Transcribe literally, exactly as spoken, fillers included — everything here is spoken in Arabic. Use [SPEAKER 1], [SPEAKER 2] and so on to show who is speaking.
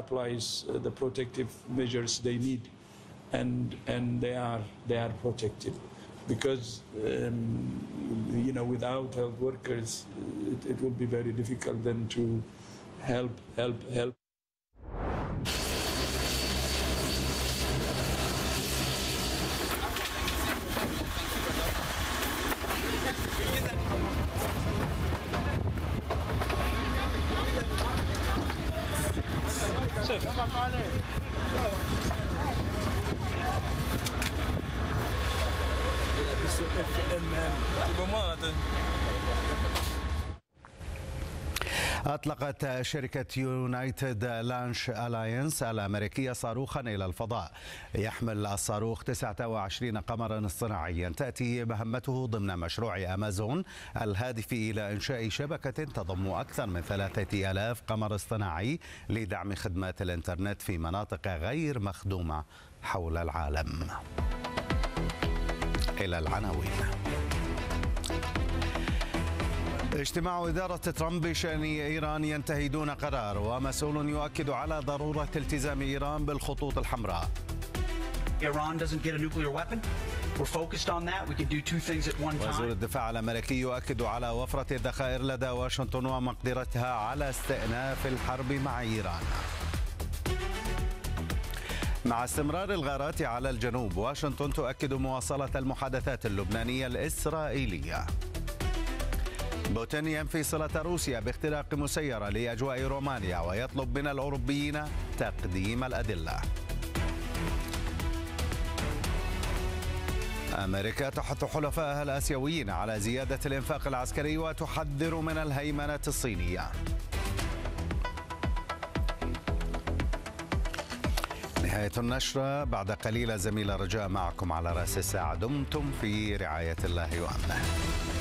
[SPEAKER 1] applies uh, the protective measures they need, and and they are they are protected, because um, you know, without health workers, it, it will be very difficult then to help help help.
[SPEAKER 2] أطلقت شركة يونايتد لانش ألاينس الأمريكية صاروخا إلى الفضاء. يحمل الصاروخ تسعة وعشرين قمرا اصطناعيا تأتي مهمته ضمن مشروع أمازون الهادف إلى إنشاء شبكة تضم أكثر من ثلاثة آلاف قمر اصطناعي لدعم خدمات الإنترنت في مناطق غير مخدومة حول العالم. إلى العناوين. اجتماع إدارة ترامب بشأن إيران ينتهي دون قرار، ومسؤول يؤكد على ضرورة التزام إيران بالخطوط الحمراء. وزير الدفاع الأمريكي يؤكد على وفرة الذخائر لدى واشنطن ومقدرتها على استئناف الحرب مع إيران. مع استمرار الغارات على الجنوب، واشنطن تؤكد مواصلة المحادثات اللبنانية الإسرائيلية. بوتين ينفي صلة روسيا باختراق مسيرة لأجواء رومانيا ويطلب من الأوروبيين تقديم الأدلة. أمريكا تحث حلفائها الآسيويين على زيادة الإنفاق العسكري وتحذر من الهيمنة الصينية. نهاية النشرة بعد قليل. زميل رجاء معكم على رأس الساعة. دمتم في رعاية الله وأمنه.